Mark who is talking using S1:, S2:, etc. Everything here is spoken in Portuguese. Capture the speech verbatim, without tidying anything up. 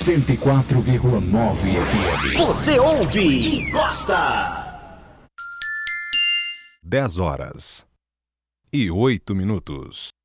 S1: cento e quatro vírgula nove F M.
S2: Você ouve e gosta.
S3: dez horas e oito minutos.